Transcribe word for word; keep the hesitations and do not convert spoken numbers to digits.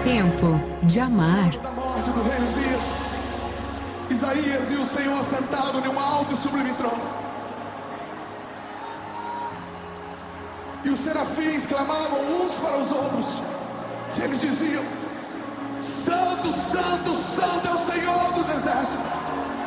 Tempo de amar. Da morte do rei Uzias, Isaías e o Senhor sentado em um alto e sublime trono. E os serafins clamavam uns para os outros, que eles diziam: Santo, Santo, Santo é o Senhor dos exércitos.